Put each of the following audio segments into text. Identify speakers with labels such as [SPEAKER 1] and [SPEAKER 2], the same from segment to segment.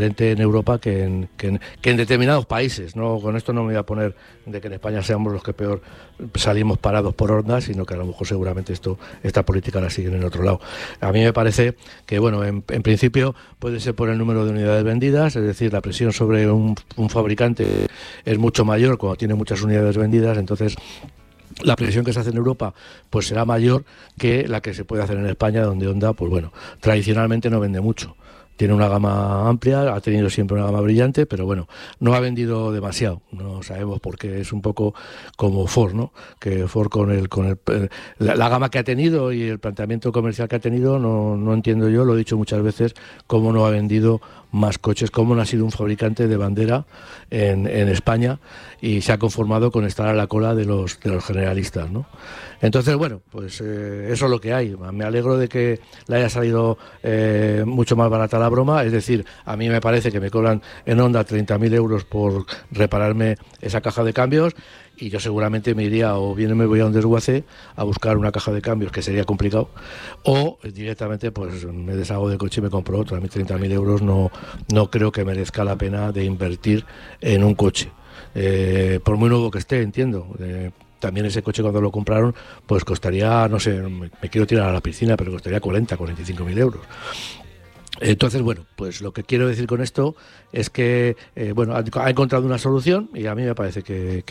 [SPEAKER 1] en Europa que en determinados países. No, con esto no me voy a poner de que en España seamos los que peor salimos parados por Honda, sino que a lo mejor seguramente esta política la siguen en otro lado. A mí me parece que, bueno, en principio puede ser por el número de unidades vendidas, es decir, la presión sobre un fabricante es mucho mayor cuando tiene muchas unidades vendidas, entonces la presión que se hace en Europa pues será mayor que la que se puede hacer en España, donde Honda, pues bueno, tradicionalmente no vende mucho. Tiene una gama amplia, ha tenido siempre una gama brillante, pero bueno, no ha vendido demasiado. No sabemos por qué, es un poco como Ford, ¿no? Que Ford con la gama que ha tenido y el planteamiento comercial que ha tenido, no entiendo yo, lo he dicho muchas veces, cómo no ha vendido más coches, cómo no ha sido un fabricante de bandera en España y se ha conformado con estar a la cola de los generalistas, ¿no? Entonces, bueno, pues eso es lo que hay. Me alegro de que le haya salido mucho más barata la broma, es decir, a mí me parece que me cobran en Honda 30.000 euros por repararme esa caja de cambios, y yo seguramente me iría, o bien me voy a un desguace a buscar una caja de cambios, que sería complicado, o directamente pues me deshago del coche y me compro otro. A mí 30.000 euros no creo que merezca la pena de invertir en un coche, por muy nuevo que esté, entiendo. También ese coche, cuando lo compraron, pues costaría, no sé, me quiero tirar a la piscina, pero costaría 45.000 euros. Entonces, bueno, pues lo que quiero decir con esto es que, bueno, ha encontrado una solución, y a mí me parece que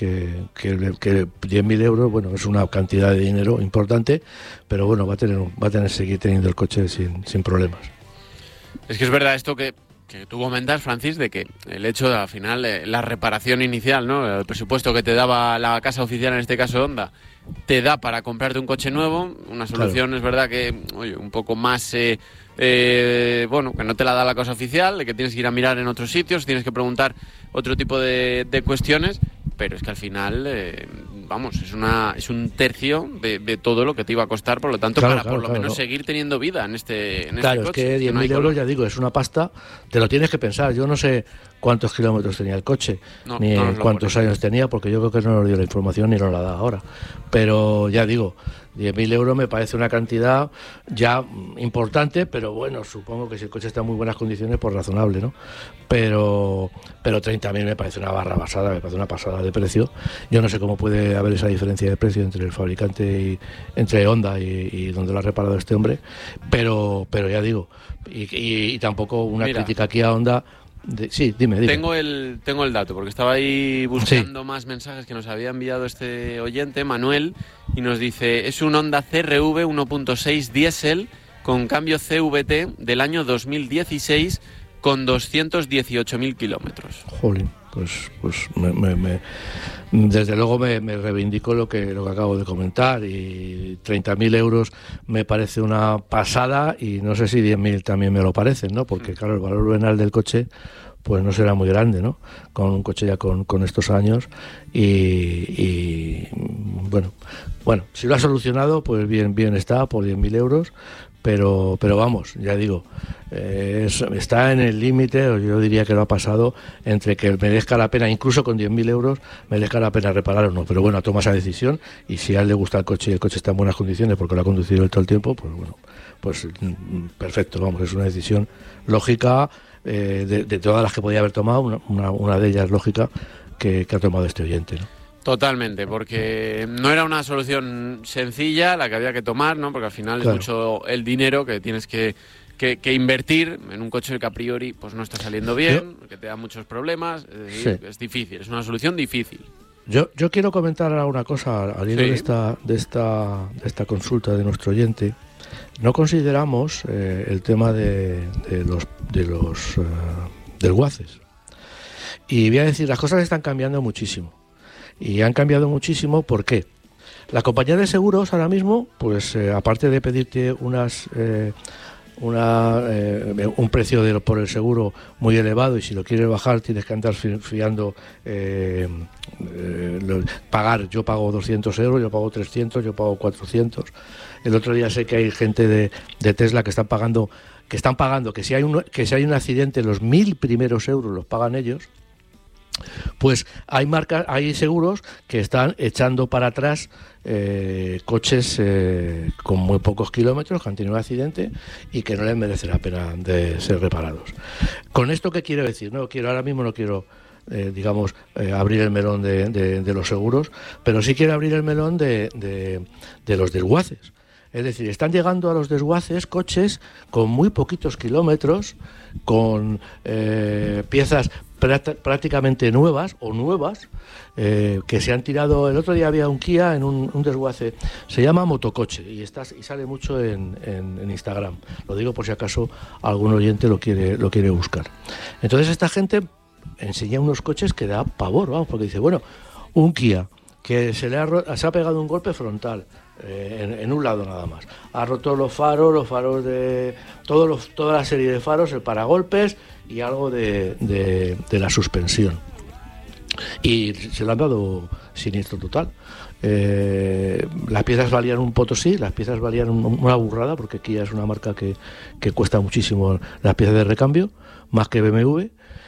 [SPEAKER 1] 10.000 euros, bueno, es una cantidad de dinero importante, pero bueno, va a tener que seguir teniendo el coche sin problemas.
[SPEAKER 2] Es que es verdad esto que tú comentas, Francis, de que el hecho de, al final, la reparación inicial, ¿no? El presupuesto que te daba la casa oficial, en este caso Honda, te da para comprarte un coche nuevo. Una solución, claro, es verdad que, oye, un poco más, bueno, que no te la da la casa oficial, de que tienes que ir a mirar en otros sitios, tienes que preguntar otro tipo de cuestiones, pero es que al final, vamos, es un tercio de todo lo que te iba a costar, por lo tanto, claro, por lo menos seguir teniendo vida en este coche.
[SPEAKER 1] Claro, es que 10.000 euros, ya digo, es una pasta, te lo tienes que pensar. Yo no sé cuántos kilómetros tenía el coche, ni cuántos años tenía, porque yo creo que no nos dio la información ni nos la da ahora. Pero ya digo, 10.000 euros me parece una cantidad ya importante, pero bueno, supongo que si el coche está en muy buenas condiciones, pues razonable, ¿no? Pero 30.000 me parece una barra basada, me parece una pasada de precio. Yo no sé cómo puede haber esa diferencia de precio entre el fabricante y entre Honda y donde lo ha reparado este hombre, pero ya digo, y tampoco una crítica aquí a Honda. Sí, dime.
[SPEAKER 2] Tengo el dato, porque estaba ahí buscando más mensajes que nos había enviado este oyente, Manuel, y nos dice, es un Honda CR-V 1.6 diésel con cambio CVT del año 2016 con 218.000 kilómetros.
[SPEAKER 1] Jolín, pues desde luego me reivindico lo que acabo de comentar, y 30.000 euros me parece una pasada, y no sé si 10.000 también me lo parecen, ¿no? Porque claro, el valor venal del coche pues no será muy grande, ¿no? Con un coche ya con estos años, y bueno, si lo ha solucionado, pues bien está, por 10.000 euros, pero vamos, ya digo, está en el límite, o yo diría que lo ha pasado, entre que merezca la pena, incluso con 10.000 euros, merezca la pena reparar o no. Pero bueno, toma esa decisión, y si a él le gusta el coche y el coche está en buenas condiciones porque lo ha conducido todo el tiempo, pues bueno, pues perfecto, vamos, es una decisión lógica, de todas las que podía haber tomado, una de ellas lógica que ha tomado este oyente, ¿no?
[SPEAKER 2] Totalmente, porque no era una solución sencilla la que había que tomar, ¿no? Porque al final, claro, es mucho el dinero que tienes que invertir en un coche que a priori pues no está saliendo bien, que te da muchos problemas, es difícil, es una solución difícil.
[SPEAKER 1] Yo quiero comentar alguna cosa al hilo de esta consulta de nuestro oyente. No consideramos el tema de los desguaces. Y voy a decir, las cosas están cambiando muchísimo. Y han cambiado muchísimo, ¿por qué? La compañía de seguros ahora mismo, pues aparte de pedirte un precio por el seguro muy elevado, y si lo quieres bajar tienes que andar fiando, pagar, yo pago 200 euros, yo pago 300, yo pago 400. El otro día sé que hay gente de Tesla que están pagando que si hay un accidente, los 1.000 primeros euros los pagan ellos. Pues hay seguros que están echando para atrás coches con muy pocos kilómetros, que han tenido un accidente y que no les merece la pena de ser reparados. ¿Con esto qué quiero decir? Ahora mismo no quiero abrir el melón de los seguros, pero sí quiero abrir el melón de los desguaces. Es decir, están llegando a los desguaces coches con muy poquitos kilómetros, con piezas prácticamente nuevas o nuevas, que se han tirado. El otro día había un Kia en un desguace, se llama Motocoche, y sale mucho en Instagram. Lo digo por si acaso algún oyente lo quiere buscar. Entonces esta gente enseña unos coches que da pavor, vamos, porque dice, bueno, un Kia que se ha pegado un golpe frontal en un lado nada más, ha roto los faros de toda la serie de faros, el paragolpes y algo de la suspensión, y se le han dado siniestro total. Las piezas valían un potosí, las piezas valían una burrada, porque Kia es una marca que cuesta muchísimo las piezas de recambio, más que BMW.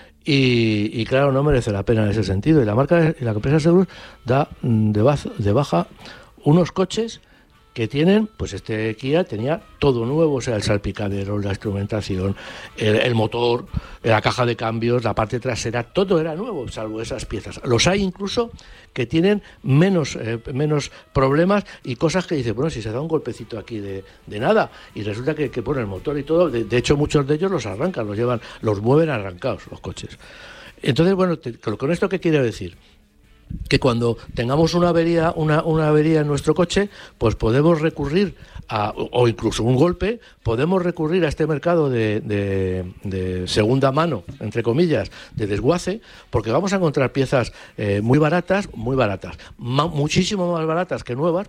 [SPEAKER 1] Y claro, no merece la pena en ese sentido. Y la empresa de seguros da de baja unos coches que tienen, pues este Kia tenía todo nuevo, o sea, el salpicadero, la instrumentación, el motor, la caja de cambios, la parte trasera, todo era nuevo, salvo esas piezas. Los hay incluso que tienen menos problemas y cosas que dicen, bueno, si se da un golpecito aquí de nada, y resulta que pone el motor y todo, de hecho muchos de ellos los arrancan, los mueven arrancados los coches. Entonces, bueno, con esto, ¿qué quiero decir? Que cuando tengamos una avería en nuestro coche, pues podemos recurrir o incluso un golpe, podemos recurrir a este mercado de segunda mano, entre comillas, de desguace, porque vamos a encontrar piezas muy baratas, muchísimo más baratas que nuevas,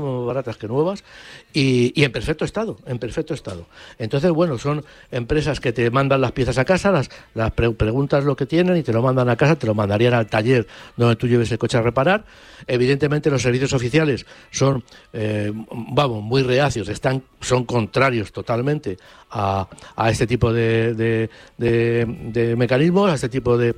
[SPEAKER 1] y en perfecto estado. Entonces, bueno, son empresas que te mandan las piezas a casa, las preguntas lo que tienen y te lo mandan a casa, te lo mandarían al taller donde tú lleves el coche a reparar. Evidentemente los servicios oficiales son muy reacios, son contrarios totalmente a este tipo de mecanismos, a este tipo de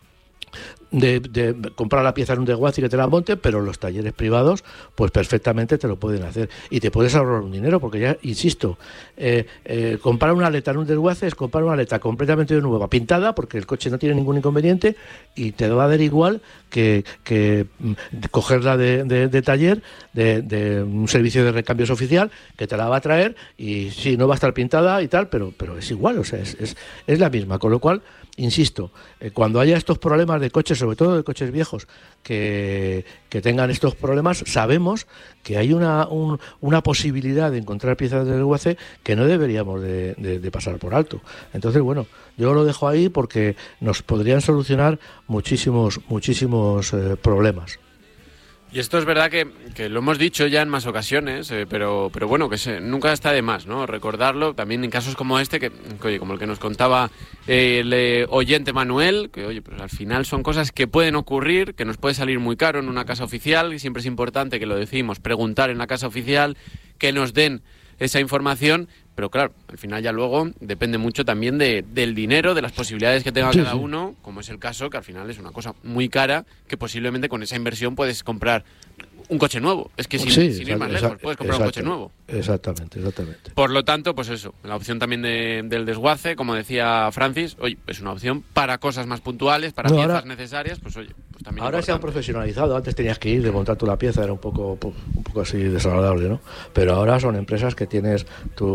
[SPEAKER 1] comprar la pieza en un desguace y que te la monten, pero los talleres privados pues perfectamente te lo pueden hacer y te puedes ahorrar un dinero, porque ya insisto, comprar una aleta en un desguace es comprar una aleta completamente nueva, pintada, porque el coche no tiene ningún inconveniente y te va a dar igual que cogerla de taller, de un servicio de recambios oficial, que te la va a traer y sí, no va a estar pintada y tal, pero es igual, o sea, es la misma, con lo cual, insisto, cuando haya estos problemas de coches, sobre todo de coches viejos, que tengan estos problemas, sabemos que hay una posibilidad de encontrar piezas de desguace que no deberíamos de pasar por alto. Entonces, bueno, yo lo dejo ahí porque nos podrían solucionar muchísimos problemas.
[SPEAKER 2] Y esto es verdad que lo hemos dicho ya en más ocasiones, pero bueno, nunca está de más, ¿no? Recordarlo también en casos como este, que oye, como el que nos contaba el oyente Manuel, que oye, pues al final son cosas que pueden ocurrir, que nos puede salir muy caro en una casa oficial, y siempre es importante, que lo decimos, preguntar en la casa oficial, que nos den esa información, pero claro, al final ya luego depende mucho también del dinero, de las posibilidades que tenga cada uno, como es el caso, que al final es una cosa muy cara, que posiblemente con esa inversión puedes comprar un coche nuevo. Es que sin ir más lejos, puedes comprar un coche nuevo.
[SPEAKER 1] Exactamente.
[SPEAKER 2] Por lo tanto, pues eso, la opción también del desguace, como decía Francis, oye, es una opción para cosas más puntuales, para piezas necesarias, pues oye, pues también
[SPEAKER 1] ahora
[SPEAKER 2] importante.
[SPEAKER 1] Se han profesionalizado. Antes tenías que ir, desmontar tú la pieza, era un poco así desagradable, ¿no? Pero ahora son empresas que tienes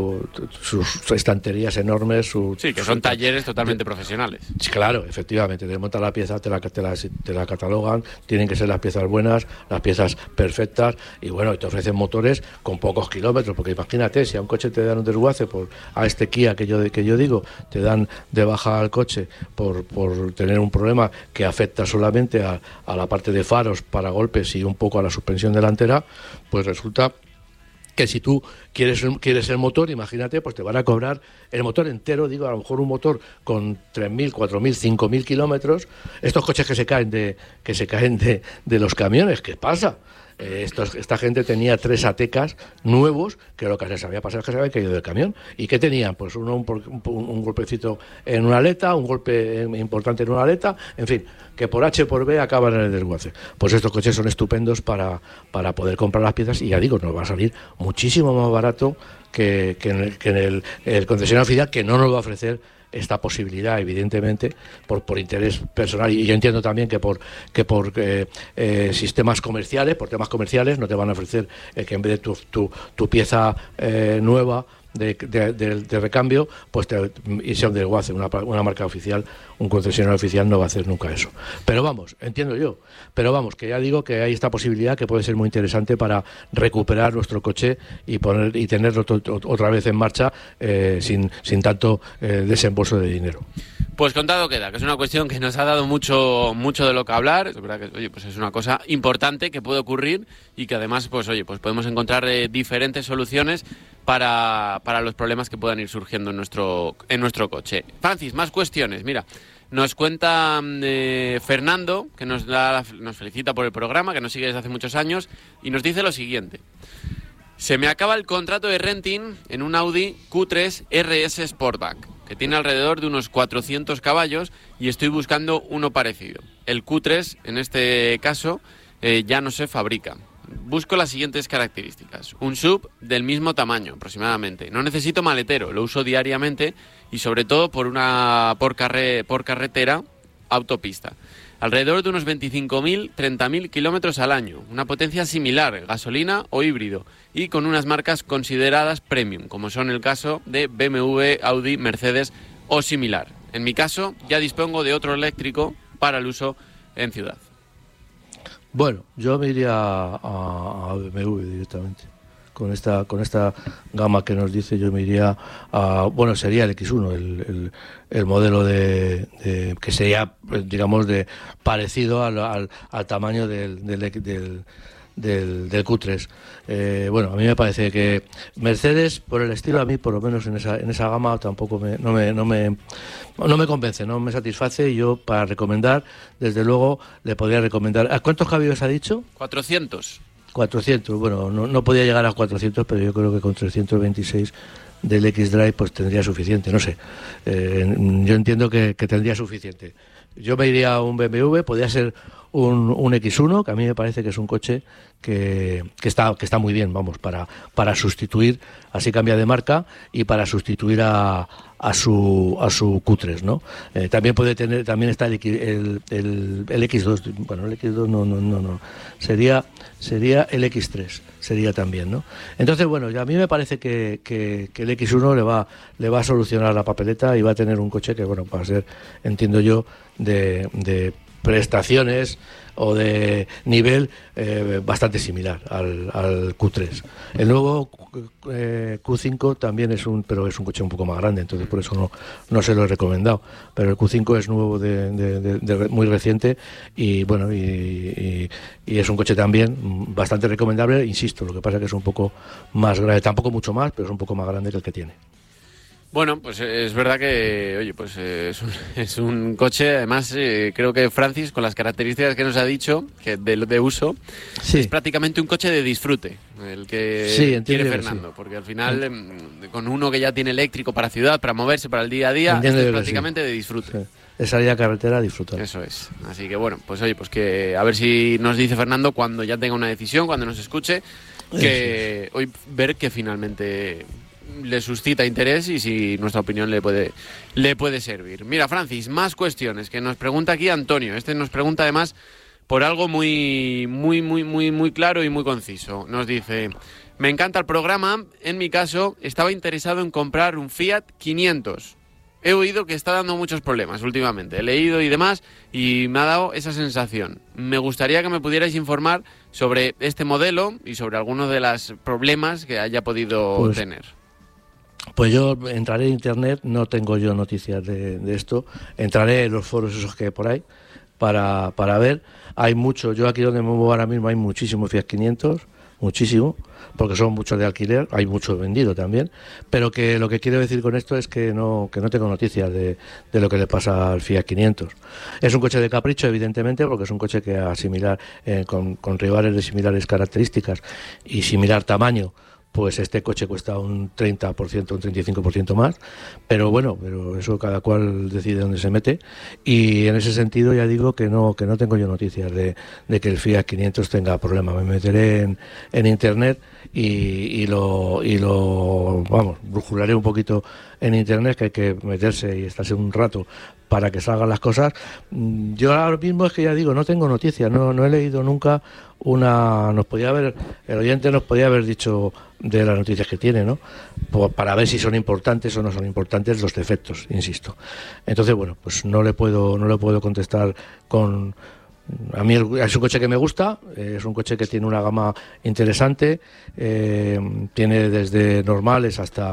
[SPEAKER 1] sus estanterías enormes,
[SPEAKER 2] que son talleres totalmente profesionales.
[SPEAKER 1] Sí, claro, efectivamente, desmontas la pieza, te la catalogan, tienen que ser las piezas buenas, las piezas perfectas, y bueno, te ofrecen motores con pocos kilómetros, porque imagínate, si a un coche te dan un desguace a este Kia que yo digo, te dan de baja al coche por tener un problema que afecta solamente a la parte de faros, paragolpes y un poco a la suspensión delantera, pues resulta que si tú quieres el motor, imagínate, pues te van a cobrar el motor entero, digo, a lo mejor un motor con 3.000, 4.000, 5.000 kilómetros, estos coches que se caen de los camiones, ¿qué pasa? Esta gente tenía 3 Atecas nuevos, que lo que les había pasado es que se habían caído del camión. ¿Y qué tenían? Pues un golpecito en una aleta, un golpe importante en una aleta, en fin, que por H por B acaban en el desguace. Pues estos coches son estupendos para poder comprar las piezas, y ya digo, nos va a salir muchísimo más barato que en el concesionario oficial, que no nos va a ofrecer esta posibilidad, evidentemente, por interés personal, y yo entiendo también que por sistemas comerciales, por temas comerciales, no te van a ofrecer que en vez de tu pieza nueva de recambio, pues irse a un desguace. Una marca oficial, un concesionario oficial no va a hacer nunca eso. Pero vamos, entiendo yo, que ya digo que hay esta posibilidad que puede ser muy interesante para recuperar nuestro coche y tenerlo otra vez en marcha, sin tanto desembolso de dinero.
[SPEAKER 2] Pues contado queda, que es una cuestión que nos ha dado mucho de lo que hablar. Es verdad que, oye, pues es una cosa importante que puede ocurrir, y que además, pues oye, pues podemos encontrar diferentes soluciones para los problemas que puedan ir surgiendo en nuestro coche. Francis, más cuestiones. Mira, nos cuenta Fernando, que nos felicita por el programa, que nos sigue desde hace muchos años, y nos dice lo siguiente: se me acaba el contrato de renting en un Audi Q3 RS Sportback, que tiene alrededor de unos 400 caballos, y estoy buscando uno parecido. El Q3, en este caso, ya no se fabrica. Busco las siguientes características: un SUV del mismo tamaño aproximadamente. No necesito maletero, lo uso diariamente, y sobre todo por carretera, autopista. Alrededor de unos 25.000, 30.000 kilómetros al año. Una potencia similar, gasolina o híbrido, y con unas marcas consideradas premium, como son el caso de BMW, Audi, Mercedes o similar. En mi caso, ya dispongo de otro eléctrico para el uso en ciudad.
[SPEAKER 1] Bueno, yo me iría a BMW directamente. Con esta gama que nos dice, yo me iría sería el X1, el modelo que sería, digamos, parecido al tamaño del Q3. A mí me parece que Mercedes, por el estilo, a mí por lo menos en esa gama tampoco no me convence, no me satisface. Y yo, para recomendar, desde luego le podría recomendar. ¿A cuántos caballos ha dicho?
[SPEAKER 2] 400.
[SPEAKER 1] Bueno, no podía llegar a 400, pero yo creo que con 326 del X-Drive pues tendría suficiente, no sé. Yo entiendo que tendría suficiente. Yo me iría a un BMW, podría ser un X1, que a mí me parece que es un coche que está muy bien, vamos, para sustituir, así cambia de marca, y para sustituir a su Q3, ¿no? También está el X2. Bueno, el X2 no. Sería el X3, sería también, ¿no? Entonces, bueno, a mí me parece que el X1 le va a solucionar la papeleta, y va a tener un coche que, bueno, va a ser, entiendo yo, de prestaciones o de nivel bastante similar al Q3. El nuevo Q5 también es un coche un poco más grande, entonces por eso no se lo he recomendado, pero el Q5 es nuevo, de muy reciente, y bueno, y es un coche también bastante recomendable, insisto. Lo que pasa es que es un poco más grande, tampoco mucho más, pero es un poco más grande que el que tiene.
[SPEAKER 2] Bueno, pues es verdad que, oye, pues es un coche, además creo que Francis, con las características que nos ha dicho, que de uso,
[SPEAKER 1] sí,
[SPEAKER 2] es prácticamente un coche de disfrute, el que quiere Fernando,
[SPEAKER 1] sí,
[SPEAKER 2] porque al final, con uno que ya tiene eléctrico para ciudad, para moverse, para el día a día, es prácticamente de disfrute.
[SPEAKER 1] Sí. Es salir a carretera a disfrutar.
[SPEAKER 2] Eso es. Así que bueno, pues oye, pues que a ver si nos dice Fernando cuando ya tenga una decisión, cuando nos escuche, que hoy ver que finalmente le suscita interés y si nuestra opinión le puede servir. Mira, Francis, más cuestiones que nos pregunta aquí Antonio. Nos pregunta además por algo muy claro y muy conciso. Nos dice: me encanta el programa. En mi caso, estaba interesado en comprar un Fiat 500. He oído que está dando muchos problemas últimamente. He leído y demás, y me ha dado esa sensación. Me gustaría que me pudierais informar sobre este modelo y sobre algunos de los problemas que haya podido tener.
[SPEAKER 1] Pues yo entraré en internet, no tengo yo noticias de esto, entraré en los foros esos que hay por ahí para ver. Hay mucho, yo aquí donde me muevo ahora mismo hay muchísimos Fiat 500, muchísimo, porque son muchos de alquiler, hay mucho vendido también, pero que lo que quiero decir con esto es que no tengo noticias de lo que le pasa al Fiat 500. Es un coche de capricho, evidentemente, porque es un coche que a similar, con rivales de similares características y similar tamaño, pues este coche cuesta un 30%, un 35% más, pero bueno, pero eso cada cual decide dónde se mete, y en ese sentido ya digo que no tengo yo noticias de que el Fiat 500 tenga problema. Me meteré en internet y lo vamos, brujularé un poquito en internet, que hay que meterse y estarse un rato para que salgan las cosas. Yo ahora mismo es que ya digo, no tengo noticias, no he leído nunca el oyente nos podía haber dicho de las noticias que tiene, ¿no? Para ver si son importantes o no son importantes los defectos, insisto. Entonces, bueno, pues no le puedo contestar con... A mí es un coche que me gusta, es un coche que tiene una gama interesante, tiene desde normales hasta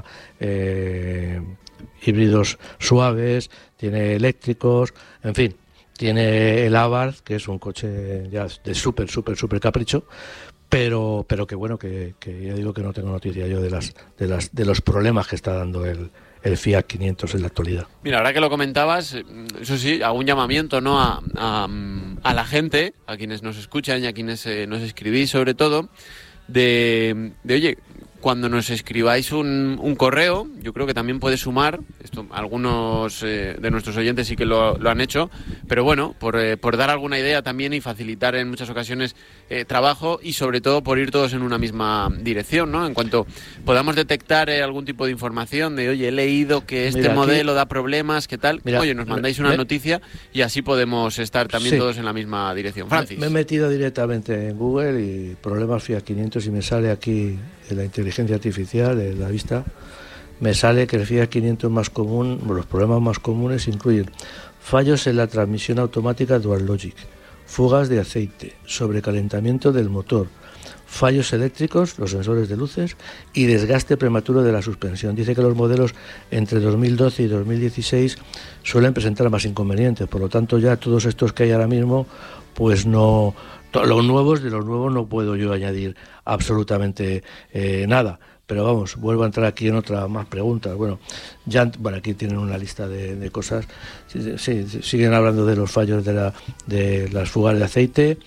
[SPEAKER 1] híbridos suaves, tiene eléctricos, en fin, tiene el Abarth, que es un coche ya de súper capricho, pero que bueno, que ya digo que no tengo noticia yo de los problemas que está dando el Fiat 500 en la actualidad.
[SPEAKER 2] Mira, ahora que lo comentabas, eso sí, hago un llamamiento, ¿no?, a la gente, a quienes nos escuchan y a quienes nos escribís sobre todo, de oye, cuando nos escribáis un correo, yo creo que también puede sumar, esto algunos de nuestros oyentes sí que lo han hecho, pero bueno, por dar alguna idea también y facilitar en muchas ocasiones trabajo, y sobre todo por ir todos en una misma dirección, ¿no? En cuanto podamos detectar algún tipo de información de, oye, he leído que este modelo da problemas, ¿qué tal? Oye, nos mandáis una noticia y así podemos estar también todos en la misma dirección. Francis.
[SPEAKER 1] Me he metido directamente en Google y problemas Fiat 500 y me sale aquí en la inteligencia artificial, en la vista, me sale que el Fiat 500 más común, los problemas más comunes incluyen fallos en la transmisión automática Dual Logic, fugas de aceite, sobrecalentamiento del motor, fallos eléctricos, los sensores de luces, y desgaste prematuro de la suspensión. Dice que los modelos entre 2012 y 2016 suelen presentar más inconvenientes, por lo tanto ya todos estos que hay ahora mismo, pues no... De los nuevos no puedo yo añadir absolutamente nada. Pero vamos, vuelvo a entrar aquí en otra más preguntas. Bueno, aquí tienen una lista de cosas. Sí, siguen hablando de los fallos de las fugas de aceite,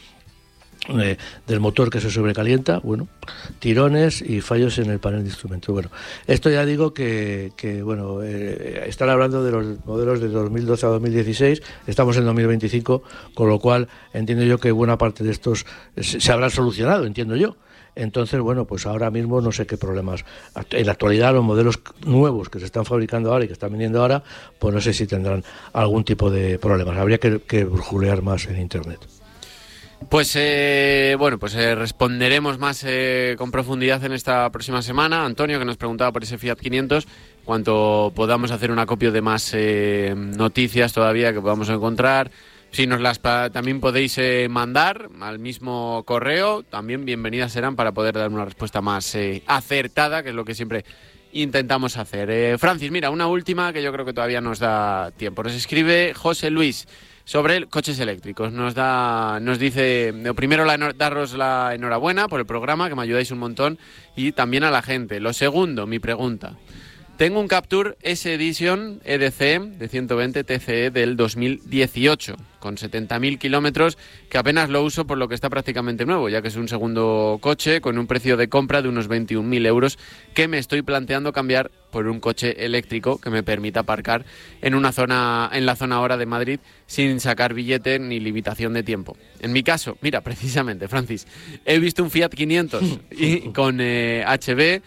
[SPEAKER 1] del motor que se sobrecalienta, bueno, tirones y fallos en el panel de instrumentos. Bueno, esto ya digo que están hablando de los modelos de 2012 a 2016, estamos en 2025, con lo cual entiendo yo que buena parte de estos se habrán solucionado, entiendo yo. Entonces, bueno, pues ahora mismo no sé qué problemas. En la actualidad, los modelos nuevos que se están fabricando ahora y que están vendiendo ahora, pues no sé si tendrán algún tipo de problemas. Habría que brujulear más en Internet.
[SPEAKER 2] Pues responderemos más con profundidad en esta próxima semana. Antonio, que nos preguntaba por ese Fiat 500, cuanto podamos hacer un acopio de más noticias todavía que podamos encontrar. Si nos las también podéis mandar al mismo correo, también bienvenidas serán para poder dar una respuesta más acertada, que es lo que siempre intentamos hacer. Francis, mira, una última que yo creo que todavía nos da tiempo. Nos escribe José Luis sobre coches eléctricos. Nos dice, primero daros la enhorabuena por el programa, que me ayudáis un montón, y también a la gente. Lo segundo, mi pregunta. Tengo un Captur S Edition EDC de 120 TCE del 2018, con 70.000 kilómetros, que apenas lo uso, por lo que está prácticamente nuevo, ya que es un segundo coche con un precio de compra de unos 21.000 euros, que me estoy planteando cambiar por un coche eléctrico que me permita aparcar en la zona ahora de Madrid sin sacar billete ni limitación de tiempo. En mi caso, mira, precisamente, Francis, he visto un Fiat 500 y con HB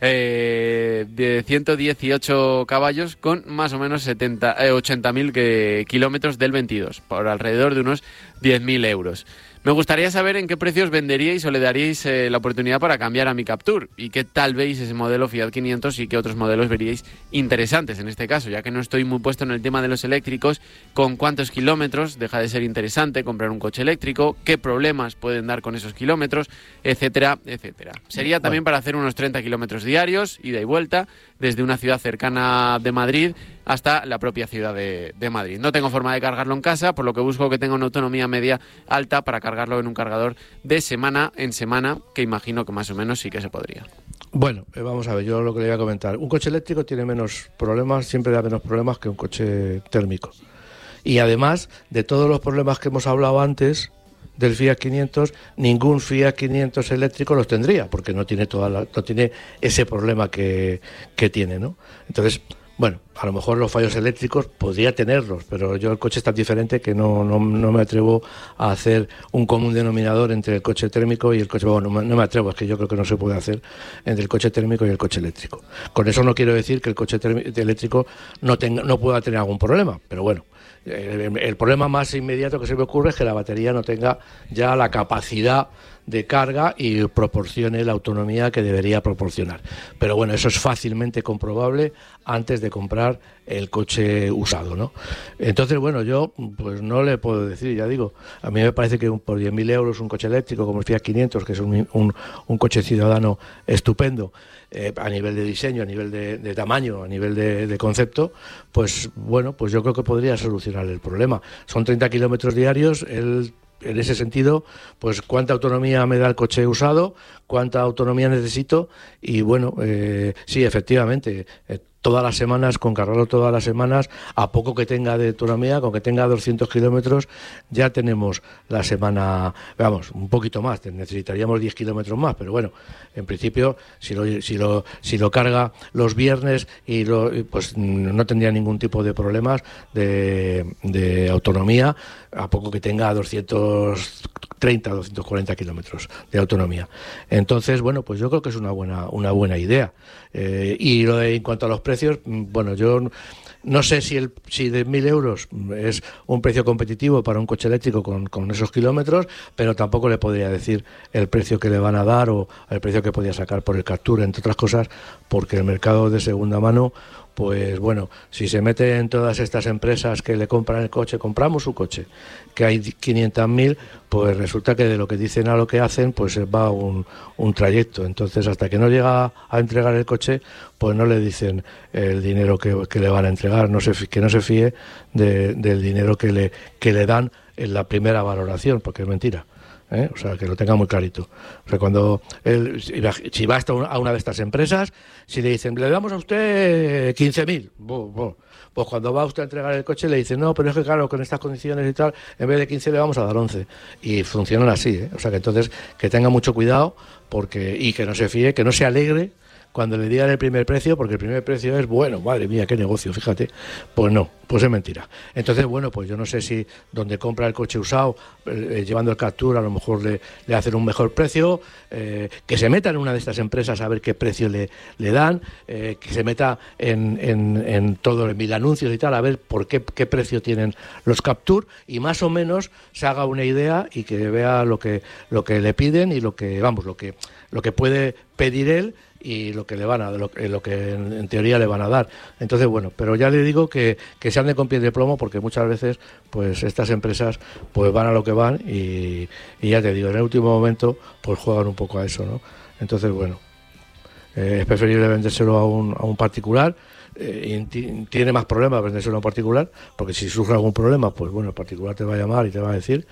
[SPEAKER 2] de 118 caballos con más o menos 80.000 kilómetros del 22, por alrededor de unos 10.000 euros. Me gustaría saber en qué precios venderíais o le daríais la oportunidad para cambiar a mi Captur, y qué tal veis ese modelo Fiat 500 y qué otros modelos veríais interesantes en este caso, ya que no estoy muy puesto en el tema de los eléctricos. ¿Con cuántos kilómetros deja de ser interesante comprar un coche eléctrico? ¿Qué problemas pueden dar con esos kilómetros? Etcétera, etcétera. Sería también para hacer unos 30 kilómetros diarios, ida y vuelta, desde una ciudad cercana de Madrid, hasta la propia ciudad de Madrid. No tengo forma de cargarlo en casa, por lo que busco que tenga una autonomía media alta para cargarlo en un cargador de semana en semana, que imagino que más o menos sí que se podría.
[SPEAKER 1] Bueno, vamos a ver, yo lo que le voy a comentar. Un coche eléctrico tiene menos problemas, siempre da menos problemas que un coche térmico. Y además, de todos los problemas que hemos hablado antes del Fiat 500, ningún Fiat 500 eléctrico los tendría, porque no tiene no tiene ese problema que tiene, ¿no? Entonces, bueno, a lo mejor los fallos eléctricos podría tenerlos, pero yo el coche es tan diferente que no me atrevo a hacer un común denominador entre el coche térmico y el coche... Bueno, no me atrevo, es que yo creo que no se puede hacer entre el coche térmico y el coche eléctrico. Con eso no quiero decir que el coche eléctrico no pueda tener algún problema, pero bueno, el problema más inmediato que se me ocurre es que la batería no tenga ya la capacidad de carga y proporcione la autonomía que debería proporcionar. Pero bueno, eso es fácilmente comprobable antes de comprar el coche usado, ¿no? Entonces, bueno, yo pues no le puedo decir, ya digo, a mí me parece que por 10.000 euros un coche eléctrico como el Fiat 500, que es un coche ciudadano estupendo, a nivel de diseño, a nivel de tamaño, a nivel de concepto, pues bueno, pues yo creo que podría solucionar el problema. Son 30 kilómetros diarios, en ese sentido, pues cuánta autonomía me da el coche usado, cuánta autonomía necesito y bueno, sí, efectivamente, todas las semanas, con cargarlo todas las semanas, a poco que tenga de autonomía, con que tenga 200 kilómetros, ya tenemos la semana, vamos, un poquito más, necesitaríamos 10 kilómetros más, pero bueno, en principio, si lo carga los viernes, pues no tendría ningún tipo de problemas de autonomía, a poco que tenga 230, 240 kilómetros de autonomía. Entonces, bueno, pues yo creo que es una buena idea. Y en cuanto a los precios, bueno, yo no sé si de 1.000 euros es un precio competitivo para un coche eléctrico con esos kilómetros, pero tampoco le podría decir el precio que le van a dar o el precio que podía sacar por el Captur, entre otras cosas, porque el mercado de segunda mano, pues bueno, si se mete en todas estas empresas que le compran el coche, compramos su coche, que hay 500.000, pues resulta que de lo que dicen a lo que hacen, pues va un trayecto. Entonces, hasta que no llega a entregar el coche, pues no le dicen el dinero que le van a entregar, que no se fíe del dinero que le dan en la primera valoración, porque es mentira. O sea, que lo tenga muy clarito. O sea, cuando si va a una de estas empresas, si le dicen, le damos a usted 15.000, pues cuando va usted a entregar el coche le dicen, no, pero es que claro, con estas condiciones y tal, en vez de 15 le vamos a dar 11. Y funcionan así, O sea, que entonces que tenga mucho cuidado y que no se fíe, que no se alegre cuando le digan el primer precio, porque el primer precio es, bueno, madre mía, qué negocio, fíjate. Pues no, pues es mentira. Entonces, bueno, pues yo no sé si donde compra el coche usado, llevando el Captur, a lo mejor le hacen un mejor precio, que se meta en una de estas empresas a ver qué precio le dan, que se meta en todo, en mil anuncios y tal, a ver por qué precio tienen los Captur, y más o menos se haga una idea y que vea lo que le piden y lo que puede pedir él y lo que le van a lo que en teoría le van a dar. Entonces, bueno, pero ya le digo que se ande con pies de plomo, porque muchas veces pues estas empresas pues van a lo que van y ya te digo, en el último momento pues juegan un poco a eso, ¿no? Entonces, bueno, es preferible vendérselo a un particular. Y tiene más problemas vendérselo a un particular, porque si surge algún problema, pues bueno, el particular te va a llamar y te va a decir,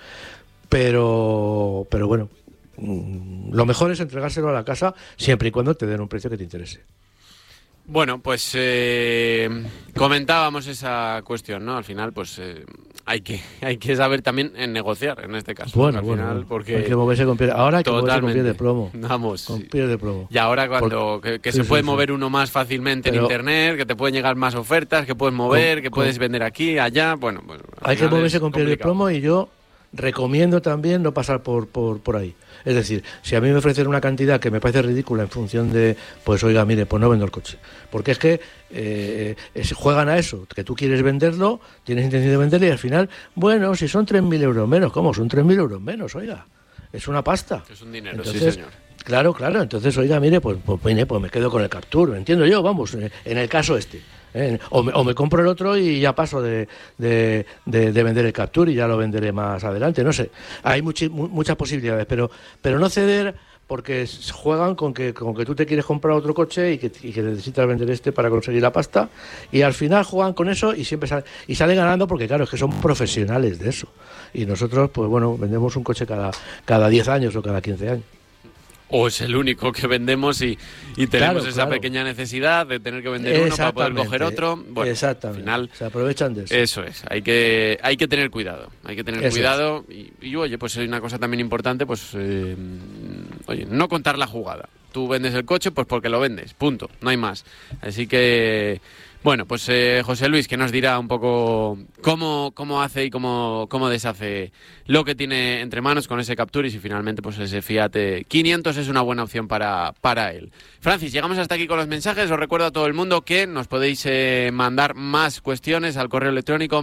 [SPEAKER 1] pero bueno, lo mejor es entregárselo a la casa siempre y cuando te den un precio que te interese.
[SPEAKER 2] Bueno, pues comentábamos esa cuestión, ¿no? Al final, pues hay que saber también en negociar, en este caso.
[SPEAKER 1] Bueno,
[SPEAKER 2] al final, porque
[SPEAKER 1] hay que moverse con pie. Ahora hay que moverse con pie de plomo.
[SPEAKER 2] Vamos.
[SPEAKER 1] Con pie de plomo.
[SPEAKER 2] Y ahora cuando que se puede mover uno más fácilmente en internet, que te pueden llegar más ofertas, que puedes mover, que puedes vender aquí, allá, bueno.
[SPEAKER 1] Hay que moverse con pie de plomo, y yo recomiendo también no pasar por ahí. Es decir, si a mí me ofrecen una cantidad que me parece ridícula en función de, pues oiga, mire, pues no vendo el coche. Porque es que juegan a eso, que tú quieres venderlo, tienes intención de venderlo y al final, bueno, si son 3.000 euros menos, ¿cómo? Son 3.000 euros menos, oiga. Es una pasta.
[SPEAKER 2] Es un dinero,
[SPEAKER 1] entonces,
[SPEAKER 2] sí, señor.
[SPEAKER 1] Claro, entonces, oiga, mire, pues me quedo con el Captur, entiendo yo, vamos, en el caso este. O me compro el otro y ya paso de vender el Captur y ya lo venderé más adelante, no sé. Hay muchas posibilidades, pero no ceder porque juegan con que tú te quieres comprar otro coche y que necesitas vender este para conseguir la pasta, y al final juegan con eso y siempre salen ganando, porque claro, es que son profesionales de eso. Y nosotros, pues bueno, vendemos un coche cada 10 años o cada 15 años.
[SPEAKER 2] O es el único que vendemos y tenemos esa pequeña necesidad de tener que vender uno para poder coger otro. Bueno, al final
[SPEAKER 1] se aprovechan de eso.
[SPEAKER 2] Eso es, hay que tener cuidado. Hay que tener cuidado y oye, pues hay una cosa también importante, pues oye, no contar la jugada. Tú vendes el coche pues porque lo vendes, punto, no hay más. Así que bueno, pues José Luis, que nos dirá un poco cómo hace y cómo deshace lo que tiene entre manos con ese Captur, y si finalmente pues ese Fiat 500 es una buena opción para él. Francis, llegamos hasta aquí con los mensajes. Os recuerdo a todo el mundo que nos podéis mandar más cuestiones al correo electrónico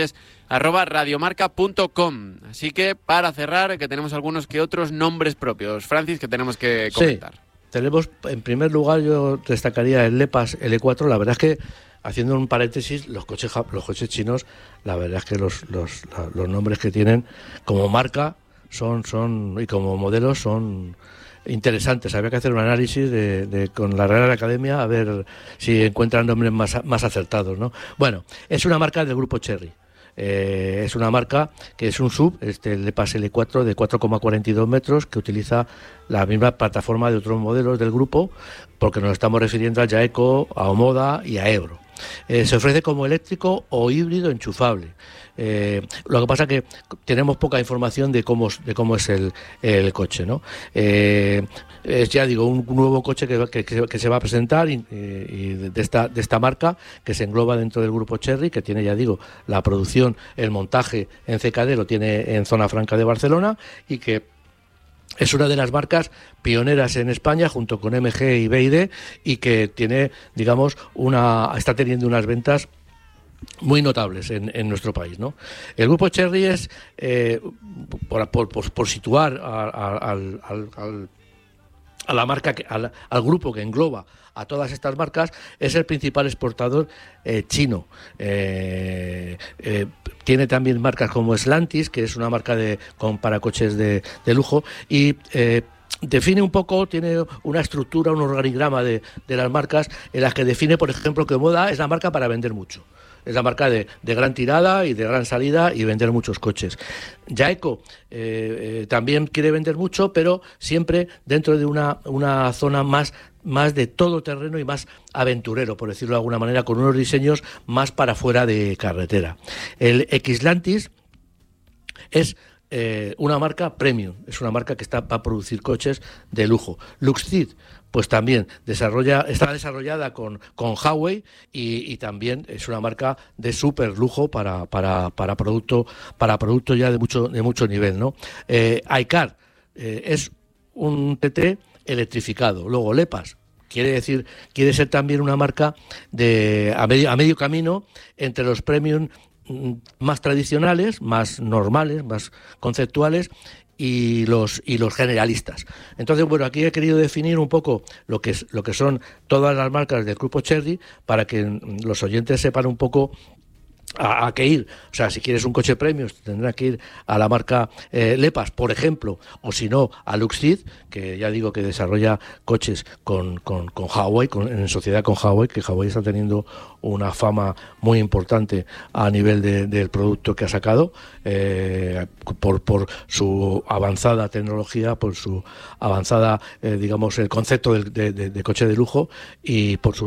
[SPEAKER 2] marcacoches@radiomarca.com. Así que para cerrar, que tenemos algunos que otros nombres propios, Francis, que tenemos que comentar.
[SPEAKER 1] Sí. Tenemos, en primer lugar, yo destacaría el Lepas L4. La verdad es que, haciendo un paréntesis, los coches chinos, la verdad es que los nombres que tienen como marca son y como modelos son interesantes. Habría que hacer un análisis con la Real Academia a ver si encuentran nombres más acertados, ¿no? Bueno, es una marca del grupo Chery. Es una marca que es un sub, el Lepas L4 de 4,42 metros, que utiliza la misma plataforma de otros modelos del grupo, porque nos estamos refiriendo a Jaeco, a Omoda y a Ebro. Se ofrece como eléctrico o híbrido enchufable. Lo que pasa es que tenemos poca información de cómo es el coche, ¿no? Es, ya digo, un nuevo coche que se va a presentar y de esta marca, que se engloba dentro del grupo Chery, que tiene, ya digo, la producción, el montaje en CKD lo tiene en Zona Franca de Barcelona, y que es una de las marcas pioneras en España junto con MG y BYD, y que tiene, digamos, está teniendo unas ventas muy notables en nuestro país, ¿no? El grupo Chery es, por situar a la marca, al grupo que engloba a todas estas marcas, es el principal exportador chino. Tiene también marcas como Stellantis, que es una marca para coches de lujo, y define un poco, tiene una estructura, un organigrama de las marcas, en las que define, por ejemplo, que Omoda es la marca para vender mucho. Es la marca de gran tirada y de gran salida y vender muchos coches. Jaeco también quiere vender mucho, pero siempre dentro de una zona más de todo terreno y más aventurero, por decirlo de alguna manera, con unos diseños más para fuera de carretera. El Xlantis es una marca premium, es una marca que va a producir coches de lujo. Luxcid, pues también está desarrollada con Huawei, y también es una marca de súper lujo para producto ya de mucho nivel, ¿no? iCar es un TT electrificado. Luego Lepas quiere ser también una marca a medio camino entre los premium más tradicionales, más normales, más conceptuales, y los generalistas. Entonces, bueno, aquí he querido definir un poco lo que son todas las marcas del grupo Chery, para que los oyentes sepan un poco a qué ir. O sea, si quieres un coche premium, tendrás que ir a la marca Lepas, por ejemplo, o si no, a Luxcid, que ya digo que desarrolla coches con Huawei, en sociedad con Huawei, que Huawei está teniendo una fama muy importante a nivel del producto que ha sacado, por su avanzada tecnología, por su avanzada, digamos, el concepto de coche de lujo, y por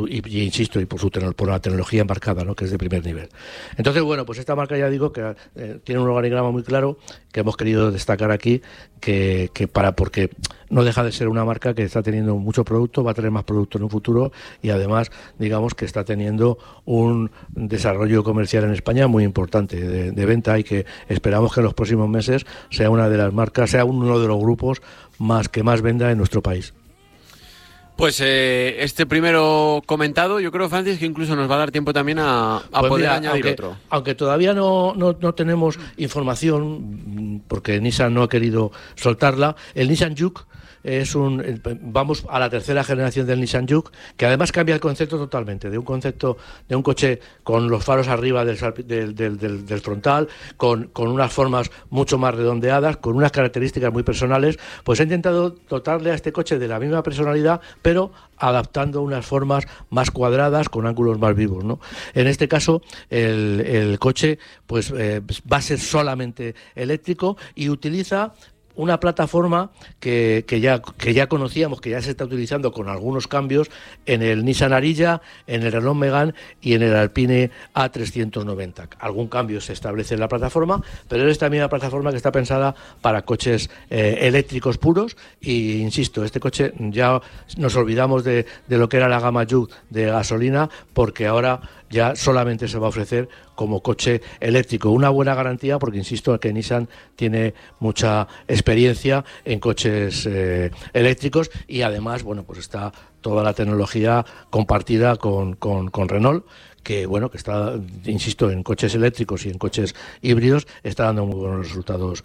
[SPEAKER 1] la tecnología embarcada, ¿no?, que es de primer nivel. Entonces, bueno, pues esta marca, ya digo, que tiene un organigrama muy claro, que hemos querido destacar aquí, porque no deja de ser una marca que está teniendo mucho producto, va a tener más producto en un futuro, y además, digamos, que está teniendo un desarrollo comercial en España muy importante de venta, y que esperamos que en los próximos meses sea una de las marcas, sea uno de los grupos que más venda en nuestro país.
[SPEAKER 2] Pues este primero comentado, yo creo, Francis, que incluso nos va a dar tiempo también a
[SPEAKER 1] pues
[SPEAKER 2] poder
[SPEAKER 1] mira,
[SPEAKER 2] añadir otro.
[SPEAKER 1] Aunque todavía no tenemos información, porque Nissan no ha querido soltarla, el Nissan Juke vamos a la tercera generación del Nissan Juke, que además cambia el concepto totalmente, de un concepto de un coche con los faros arriba del frontal, con unas formas mucho más redondeadas, con unas características muy personales. Pues he intentado dotarle a este coche de la misma personalidad, pero adaptando unas formas más cuadradas, con ángulos más vivos, ¿no? En este caso, el coche pues va a ser solamente eléctrico y utiliza una plataforma que ya conocíamos, que ya se está utilizando con algunos cambios en el Nissan Ariya, en el Renault Megane y en el Alpine A390. Algún cambio se establece en la plataforma, pero es también una plataforma que está pensada para coches eléctricos puros. Y insisto, este coche ya nos olvidamos de lo que era la gama Juke de gasolina, porque ahora ya solamente se va a ofrecer como coche eléctrico. Una buena garantía, porque insisto que Nissan tiene mucha experiencia en coches eléctricos, y además, bueno, pues está toda la tecnología compartida con Renault, que bueno, que está, insisto, en coches eléctricos y en coches híbridos, está dando muy buenos resultados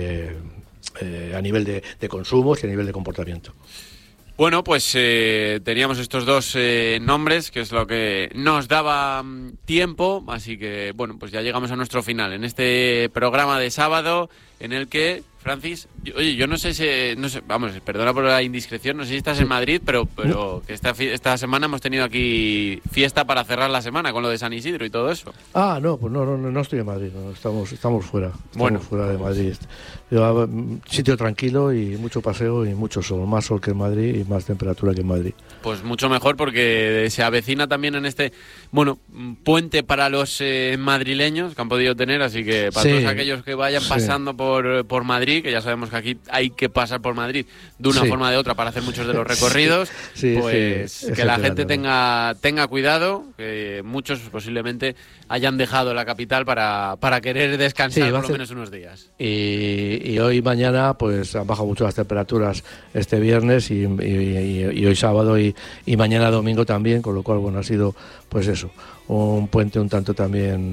[SPEAKER 1] a nivel de consumos y a nivel de comportamiento.
[SPEAKER 2] Bueno, pues teníamos estos dos nombres, que es lo que nos daba tiempo, así que, bueno, pues ya llegamos a nuestro final en este programa de sábado, en el que, Francis, oye, yo no sé si, vamos, perdona por la indiscreción, no sé si estás en Madrid, pero que esta semana hemos tenido aquí fiesta para cerrar la semana con lo de San Isidro y todo eso.
[SPEAKER 1] Ah, no, pues no estoy en Madrid, no, estamos fuera, fuera de Madrid. Sitio tranquilo y mucho paseo y mucho sol, más sol que en Madrid y más temperatura que en Madrid.
[SPEAKER 2] Pues mucho mejor, porque se avecina también en este, bueno, puente para los madrileños que han podido tener, así que para todos aquellos que vayan pasando por Madrid, que ya sabemos que aquí hay que pasar por Madrid de una forma o de otra para hacer muchos de los recorridos, pues que la gente tenga cuidado, que muchos posiblemente hayan dejado la capital para querer descansar por lo menos unos días.
[SPEAKER 1] Y hoy y mañana pues han bajado mucho las temperaturas este viernes y hoy sábado y mañana domingo también, con lo cual, bueno, ha sido pues eso, un puente un tanto también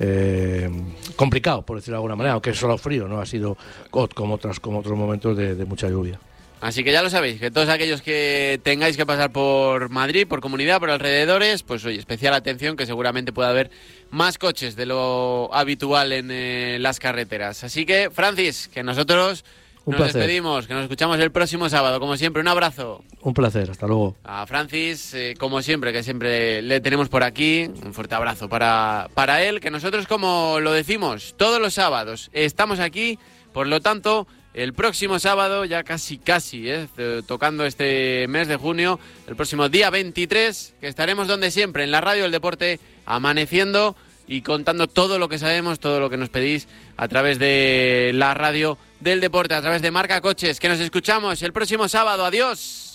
[SPEAKER 1] complicado, por decirlo de alguna manera, aunque es solo frío, no ha sido como otros momentos de mucha lluvia.
[SPEAKER 2] Así que ya lo sabéis, que todos aquellos que tengáis que pasar por Madrid, por comunidad, por alrededores, pues oye, especial atención, que seguramente puede haber más coches de lo habitual en las carreteras. Así que, Francis, que nosotros nos despedimos, que nos escuchamos el próximo sábado, como siempre. Un abrazo.
[SPEAKER 1] Un placer, hasta luego.
[SPEAKER 2] A Francis, como siempre, que siempre le tenemos por aquí, un fuerte abrazo para él, que nosotros, como lo decimos, todos los sábados estamos aquí, por lo tanto, el próximo sábado, ya casi, tocando este mes de junio, el próximo día 23, que estaremos donde siempre, en la Radio del Deporte, amaneciendo y contando todo lo que sabemos, todo lo que nos pedís a través de la Radio del Deporte, a través de Marca Coches, que nos escuchamos el próximo sábado. ¡Adiós!